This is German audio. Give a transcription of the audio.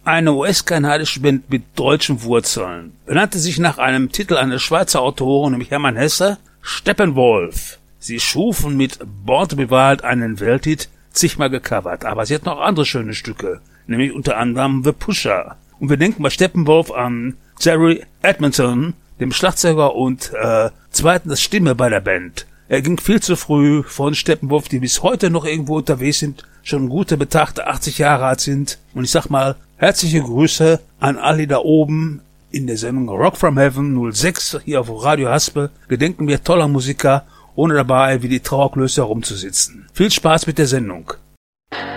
eine US-kanadische Band mit deutschen Wurzeln. Benannte sich nach einem Titel eines Schweizer Autoren, nämlich Hermann Hesse, Steppenwolf. Sie schufen mit Born to be Wild einen Welthit, zigmal gecovert, aber sie hatten auch andere schöne Stücke, nämlich unter anderem The Pusher. Und wir denken bei Steppenwolf an Jerry Edmonton, dem Schlagzeuger und zweitens Stimme bei der Band. Er ging viel zu früh von Steppenwolf, die bis heute noch irgendwo unterwegs sind, schon gute Betrachte 80 Jahre alt sind. Und ich sag mal, herzliche Grüße an alle da oben in der Sendung Rock from Heaven 06 hier auf Radio Haspel. Gedenken wir toller Musiker, ohne dabei wie die Trauerklöße herumzusitzen. Viel Spaß mit der Sendung.